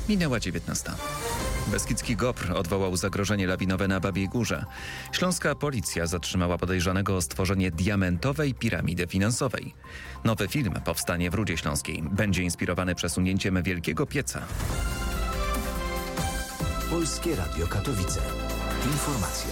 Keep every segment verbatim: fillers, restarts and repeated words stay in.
Minęła dziewiętnasta. Beskidzki GOPR odwołał zagrożenie lawinowe na Babiej Górze. Śląska policja zatrzymała podejrzanego o stworzenie diamentowej piramidy finansowej. Nowy film powstanie w Rudzie Śląskiej. Będzie inspirowany przesunięciem Wielkiego Pieca. Polskie Radio Katowice. Informacje.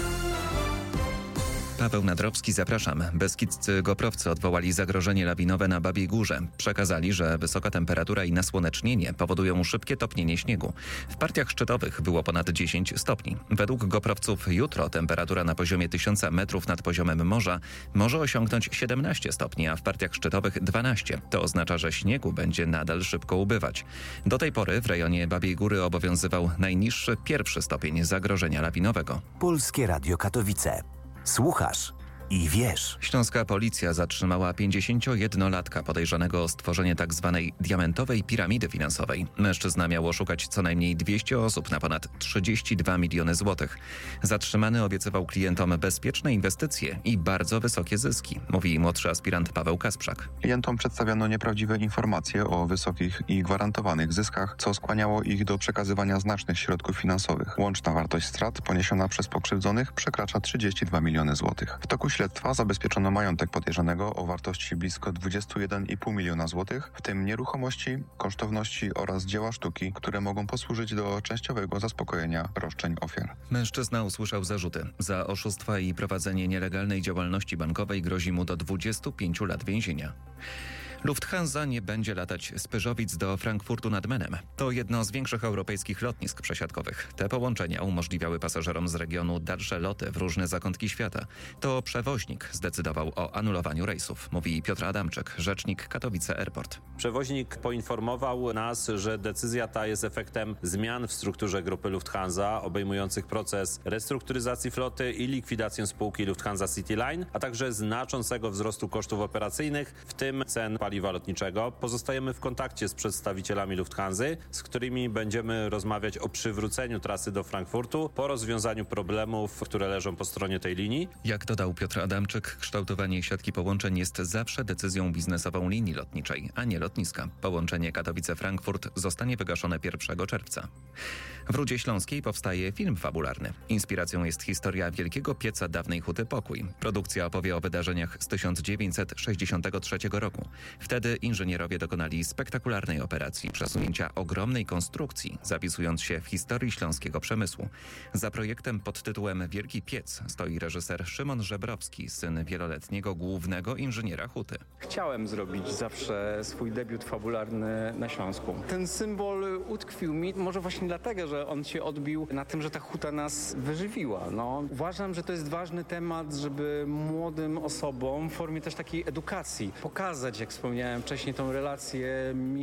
Paweł Nadrowski, zapraszam. Beskidzcy goprowcy odwołali zagrożenie lawinowe na Babiej Górze. Przekazali, że wysoka temperatura i nasłonecznienie powodują szybkie topnienie śniegu. W partiach szczytowych było ponad dziesięć stopni. Według goprowców jutro temperatura na poziomie tysiąc metrów nad poziomem morza może osiągnąć siedemnaście stopni, a w partiach szczytowych dwanaście. To oznacza, że śniegu będzie nadal szybko ubywać. Do tej pory w rejonie Babiej Góry obowiązywał najniższy pierwszy stopień zagrożenia lawinowego. Polskie Radio Katowice. Słuchasz i wiesz. Śląska policja zatrzymała pięćdziesięciojednolatka podejrzanego o stworzenie tzw. diamentowej piramidy finansowej. Mężczyzna miał oszukać co najmniej dwieście osób na ponad trzydzieści dwa miliony złotych. Zatrzymany obiecywał klientom bezpieczne inwestycje i bardzo wysokie zyski, mówi młodszy aspirant Paweł Kasprzak. Klientom przedstawiano nieprawdziwe informacje o wysokich i gwarantowanych zyskach, co skłaniało ich do przekazywania znacznych środków finansowych. Łączna wartość strat poniesiona przez pokrzywdzonych przekracza trzydzieści dwa miliony złotych. W toku śledztwa zabezpieczono majątek podejrzanego o wartości blisko dwadzieścia jeden i pół miliona złotych, w tym nieruchomości, kosztowności oraz dzieła sztuki, które mogą posłużyć do częściowego zaspokojenia roszczeń ofiar. Mężczyzna usłyszał zarzuty. Za oszustwa i prowadzenie nielegalnej działalności bankowej grozi mu do dwudziestu pięciu lat więzienia. Lufthansa nie będzie latać z Pyrzowic do Frankfurtu nad Menem. To jedno z większych europejskich lotnisk przesiadkowych. Te połączenia umożliwiały pasażerom z regionu dalsze loty w różne zakątki świata. To przewoźnik zdecydował o anulowaniu rejsów, mówi Piotr Adamczyk, rzecznik Katowice Airport. Przewoźnik poinformował nas, że decyzja ta jest efektem zmian w strukturze grupy Lufthansa, obejmujących proces restrukturyzacji floty i likwidację spółki Lufthansa CityLine, a także znaczącego wzrostu kosztów operacyjnych, w tym cen paliwa lotniczego. Pozostajemy w kontakcie z przedstawicielami Lufthansy, z którymi będziemy rozmawiać o przywróceniu trasy do Frankfurtu po rozwiązaniu problemów, które leżą po stronie tej linii. Jak dodał Piotr Adamczyk, kształtowanie siatki połączeń jest zawsze decyzją biznesową linii lotniczej, a nie lotniska. Połączenie Katowice-Frankfurt zostanie wygaszone pierwszego czerwca. W Rudzie Śląskiej powstaje film fabularny. Inspiracją jest historia Wielkiego Pieca dawnej Huty Pokój. Produkcja opowie o wydarzeniach z tysiąc dziewięćset sześćdziesiątego trzeciego roku. Wtedy inżynierowie dokonali spektakularnej operacji przesunięcia ogromnej konstrukcji, zapisując się w historii śląskiego przemysłu. Za projektem pod tytułem Wielki Piec stoi reżyser Szymon Żebrowski, syn wieloletniego głównego inżyniera huty. Chciałem zrobić zawsze swój debiut fabularny na Śląsku. Ten symbol utkwił mi, może właśnie dlatego, że on się odbił na tym, że ta huta nas wyżywiła. No, uważam, że to jest ważny temat, żeby młodym osobom w formie też takiej edukacji pokazać, jak wspomniałem wcześniej, tą relację